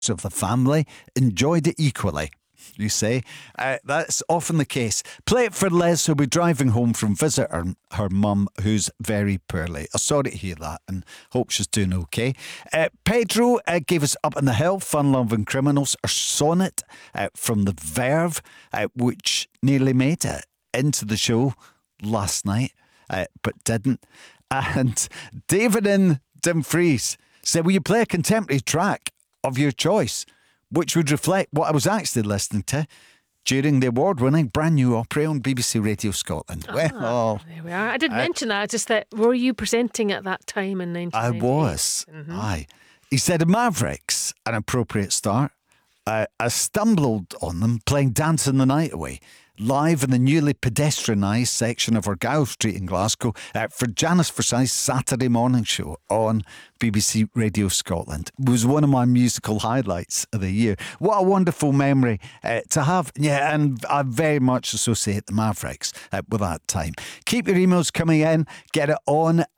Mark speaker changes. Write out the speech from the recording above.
Speaker 1: of the family enjoyed it equally. You say. That's often the case. Play it for Les, who'll be driving home from visit her mum, who's very poorly. I'm sorry to hear that and hope she's doing okay. Pedro gave us Up in the Hill, Fun Loving Criminals, a sonnet from the Verve, which nearly made it into the show last night, but didn't. And David in Dumfries said, will you play a contemporary track of your choice, which would reflect what I was actually listening to during the award-winning brand new opera on BBC Radio Scotland?
Speaker 2: There we are. I did mention that, just that, were you presenting at that time in 1998?
Speaker 1: I was. Aye. He said, Mavericks, an appropriate start. I stumbled on them playing Dancing the Night Away live in the newly pedestrianised section of Argyle Street in Glasgow for Janice Forsyth's Saturday morning show on BBC Radio Scotland. It was one of my musical highlights of the year. What a wonderful memory to have. Yeah, and I very much associate the Mavericks with that time. Keep your emails coming in. Get it on